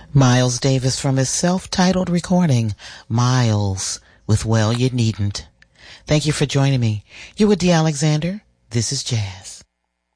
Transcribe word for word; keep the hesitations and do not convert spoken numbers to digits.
Miles Davis from his self-titled recording, Miles, with Well You Needn't. Thank you for joining me. You're with Dee Alexander. This is Jazz.